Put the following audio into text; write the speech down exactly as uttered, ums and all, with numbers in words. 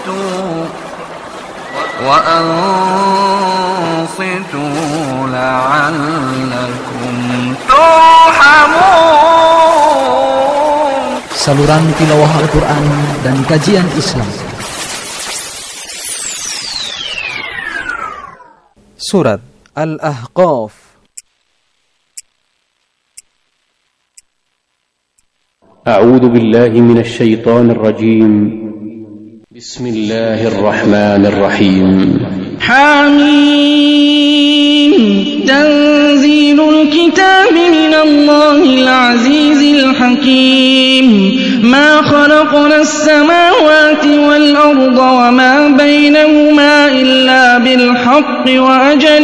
وأنصتوا لعلكم ترحمون. Saluran tilawah Al-Quran dan kajian Islam. Surat Al-Ahqaf. أعوذ بالله من الشيطان الرجيم. بسم الله الرحمن الرحيم. حميم تنزيل الكتاب من الله العزيز الحكيم. ما خلقنا السماوات والأرض وما بينهما إلا بالحق وأجل